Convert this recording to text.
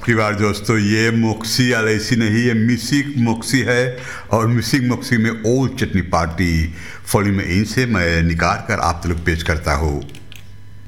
परिवार दोस्तों, ये मोक्सी अलैसी नहीं, ये मिसिक मोक्सी है। और मिसिक मोक्सी में ओल्ड चटनी पार्टी फॉली में इनसे मैं निकाल कर आप लोग पेश करता हूँ।